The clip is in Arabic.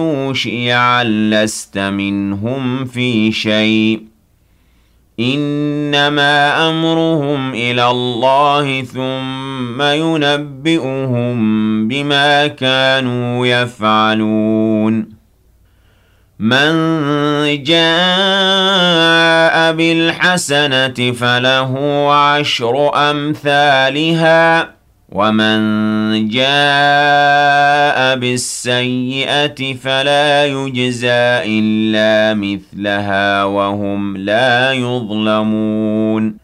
شيعا لست منهم في شيء إنما أمرهم إلى الله ثم ينبئهم بما كانوا يفعلون من جاء بالحسنة فله عشر أمثالها ومن جاء بالسيئة فلا يجزى إلا مثلها وهم لا يظلمون